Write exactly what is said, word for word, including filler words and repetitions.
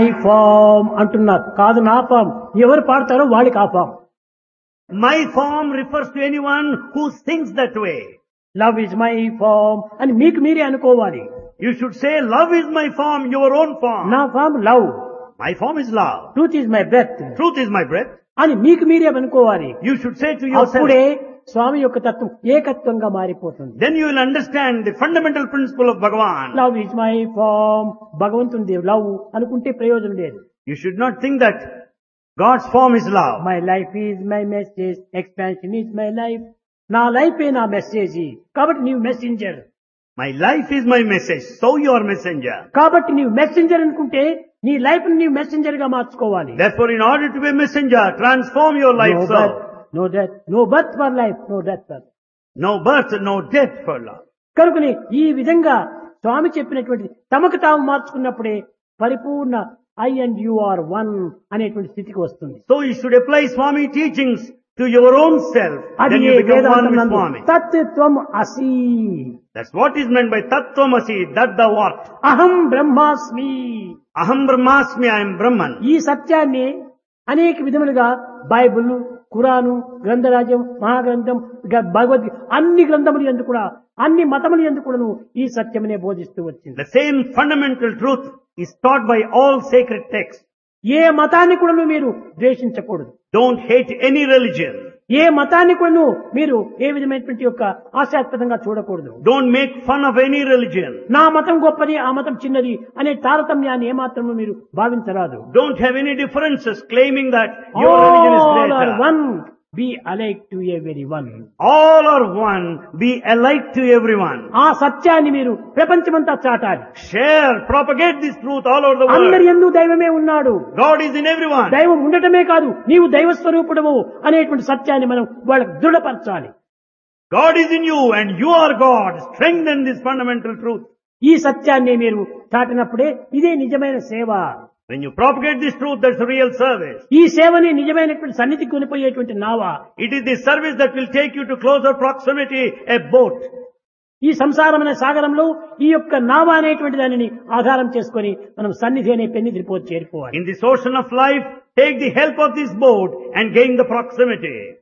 ఈ ఫామ్ అంటున్నారు. కాదు నా ఫామ్. ఎవరు పాడతారో వాళ్ళకి ఆ form. My form refers to anyone who sings that way. Love is my farm అని మీకు మీరే అనుకోవాలి. You should say, love is my form, your own form. నా form love. My form is love. Truth is my breath Truth is my breath. అని మీకు మీరే అనుకోవాలి. You should say to yourself. అప్పుడే స్వామి యొక్క తత్వం ఏకత్వంగా మారిపోతుంది. Then you will understand the fundamental principle of Bhagavan. Love is my farm. భగవంతుడి love అనుకుంటే ప్రయోజనం లేదు. You should not think that God's form is love. My life is my message, expansion is my life. నా లైఫే నా message కాబట్టి నీవు messenger. My life is my message, so you are messenger. కాబట్టి నీవు మెసెంజర్ అనుకుంటే నీ లైఫ్ ని నీవు మెసెంజర్ గా మార్చుకోవాలి. Therefore, in order to be a messenger, transform your life No so. birth, no death, no birth for life, no death for. No birth, no death for love. కనుకని ఈ విధంగా స్వామి చెప్పినటువంటి తమకు తాము మార్చుకున్నప్పుడే పరిపూర్ణ I and you are one అనేటువంటి స్థితికి వస్తుంది. So you should apply Swami teachings to your own self. అది Then A you become one Vedantam with నందు Swami. తత్వం అసి. That's what is meant by Tattvamasi, that the what? అహం బ్రహ్మాస్మి. Aham Brahmasmi, I am Brahman. ఈ సత్యాన్ని అనేక విధములుగా బైబిల్, ఖురాను, గ్రంథరాజ్యం, మహాగ్రంథం, గ- భగవద్గీత అన్ని గ్రంథములు యందు కూడా అన్ని మతములు యందు కూడాను ఈ సత్యమనే బోధిస్తూ వచ్చింది. The same fundamental truth is taught by all sacred texts. ఏ మతాన్ని కూడాను మీరు ద్వేషించకూడదు. Don't hate any religion. ఏ మతాన్ని కూడాను మీరు ఏ విధమైనటువంటి యొక్క ఆశాస్పదంగా చూడకూడదు. Don't make fun of any religion. నా మతం గొప్పది, ఆ మతం చిన్నది అనే తారతమ్యాన్ని ఏమాత్రము మీరు భావించరాదు. Don't have any differences claiming that your religion is All are greater. one, be alike to everyone. All are one, be alike to everyone. ఆ సత్యాన్ని మీరు ప్రపంచమంతా చాటాలి. Share, propagate this truth all over the అందరి world. యందు దైవమే ఉన్నాడు. God is in everyone. దైవం ఉండటమే కాదు, నీవు దైవ స్వరూపుడవు అనేటువంటి సత్యాన్ని మనం వాళ్ళకు దృఢపరచాలి. God is in you and you are God. Strengthen this fundamental truth. ఈ సత్యాన్ని మీరు చాటినప్పుడే ఇదే నిజమైన సేవ. When you propagate this truth, that's real service. ఈ సేవని నిజమైనటువంటి సన్నిధికి కొనిపోయేటువంటి నావ. It is the service that will take you to closer proximity, a boat. ఈ సంసారం అనే సాగరంలో ఈ యొక్క నావ అనేటువంటి దానిని ఆధారం చేసుకొని మనం సన్నిధి అనే పెన్నిధిపో చేరుకోవాలి. In this ocean of life, take the help of this boat and gain the proximity.